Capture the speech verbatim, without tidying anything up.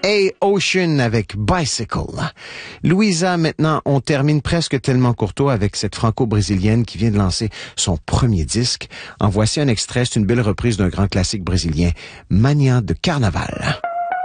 Hey Ocean avec Bicycle. Louisa, maintenant, on termine presque tellement courtois avec cette franco-brésilienne qui vient de lancer son premier disque. En voici un extrait, c'est une belle reprise d'un grand classique brésilien, Mania de Carnaval.